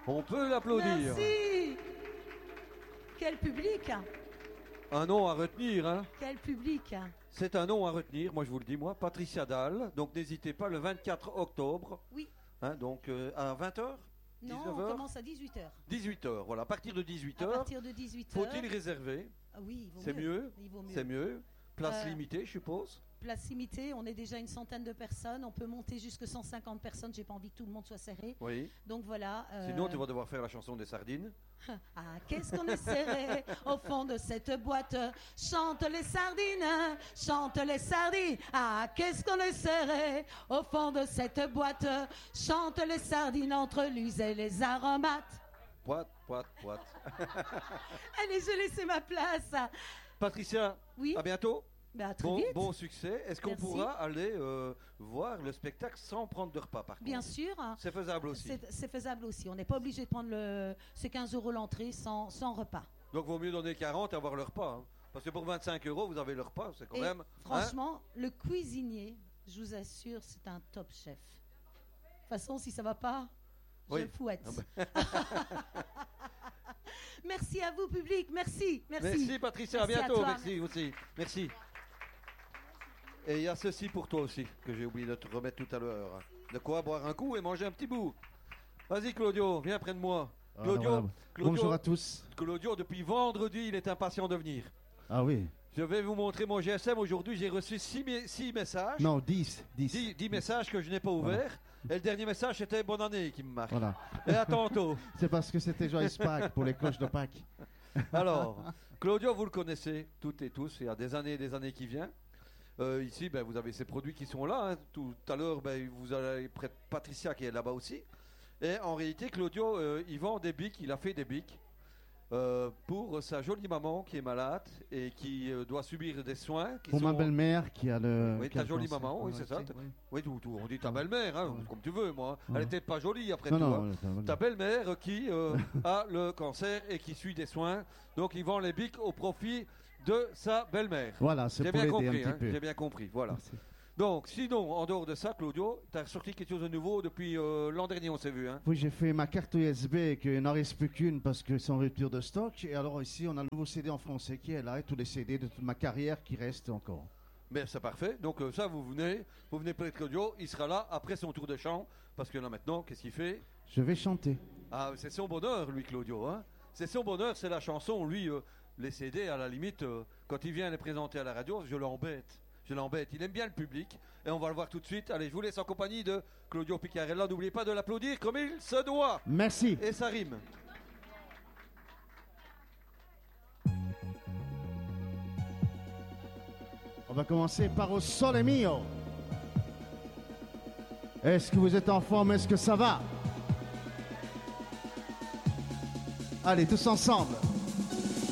On peut l'applaudir. Merci. Quel public. Un nom à retenir, hein. Quel public. C'est un nom à retenir, moi je vous le dis, moi. Patricia Dalle. Donc n'hésitez pas, le 24 octobre. Oui. Hein, donc à 20h. Non, 19h? on commence à 18h. 18h, voilà. À partir de 18h. À partir de 18h. Faut-il réserver? Ah oui, il vaut C'est mieux. Il vaut mieux. C'est mieux. Place limitée, je suppose. Place limitée, on est déjà une centaine de personnes. On peut monter jusqu'à 150 personnes. J'ai pas envie que tout le monde soit serré. Oui. Donc voilà. Sinon, tu vas devoir faire la chanson des sardines. Ah, qu'est-ce qu'on est serré au fond de cette boîte. Chante les sardines, chante les sardines. Ah, qu'est-ce qu'on est serré au fond de cette boîte. Chante les sardines entre l'use et les aromates. Poite, poite, poite. Allez, je laisse ma place. Patricia, Oui. à bientôt. Ben, à très vite. Bon succès. Est-ce qu'on Merci. pourra aller voir le spectacle sans prendre de repas, par contre? Bien sûr. C'est faisable aussi. C'est faisable aussi. On n'est pas obligé de prendre c'est 15 € l'entrée sans repas. Donc, vaut mieux donner 40 et avoir le repas. Hein. Parce que pour 25 €, vous avez le repas. C'est quand même. Franchement, le cuisinier, je vous assure, c'est un top chef. De toute façon, si ça va pas, je le fouette. Merci à vous, public. Merci. Merci, Patricia. À bientôt. Merci aussi. Merci. Et il y a ceci pour toi aussi, que j'ai oublié de te remettre tout à l'heure. De quoi boire un coup et manger un petit bout. Vas-y, Claudio, viens près de moi. Claudio, bonjour à tous. Claudio, depuis vendredi, il est impatient de venir. Ah oui. Je vais vous montrer mon GSM. Aujourd'hui, j'ai reçu 6 messages. Non, 10. 10 messages que je n'ai pas ouverts. Voilà. Et le dernier message, c'était bonne année qui me marque. Voilà. Et à tantôt. C'est parce que c'était Joyce Pâques pour les cloches de Pâques. Alors, Claudio, vous le connaissez toutes et tous. Il y a des années qui viennent. Ici, vous avez ces produits qui sont là. Hein. Tout à l'heure, vous avez près de Patricia qui est là-bas aussi. Et en réalité, Claudio, il vend des bics. Il a fait des bics pour sa jolie maman qui est malade et qui doit subir des soins. Pour ma belle-mère qui a le. Oui, ta jolie maman, oui, c'est ça. Oui, tout. On dit ta belle-mère, hein, comme tu veux, moi. Elle n'était pas jolie après tout. Non, ta belle-mère qui a le cancer et qui suit des soins. Donc, il vend les bics au profit de sa belle-mère. Voilà, c'est pour l'aider un petit peu. J'ai bien compris, voilà. Merci. Donc, sinon, en dehors de ça, Claudio, tu as sorti quelque chose de nouveau depuis l'an dernier, on s'est vu. Hein. Oui, j'ai fait ma carte USB qu'il n'en reste plus qu'une parce que c'est en rupture de stock. Et alors ici, on a le nouveau CD en français qui est là et tous les CD de toute ma carrière qui restent encore. Mais c'est parfait. Donc ça, vous venez près de Claudio, il sera là après son tour de chant. Parce que là maintenant, qu'est-ce qu'il fait? Je vais chanter. Ah, c'est son bonheur, lui, Claudio. Hein. C'est son bonheur, c'est la chanson. Lui, les CD, à la limite, quand il vient les présenter à la radio, je l'embête. Il aime bien le public et on va le voir tout de suite. Allez, je vous laisse en compagnie de Claudio Piccarella. N'oubliez pas de l'applaudir comme il se doit. Merci. Et ça rime. On va commencer par O Sole Mio. Est-ce que vous êtes en forme? Est-ce que ça va? Allez, tous ensemble.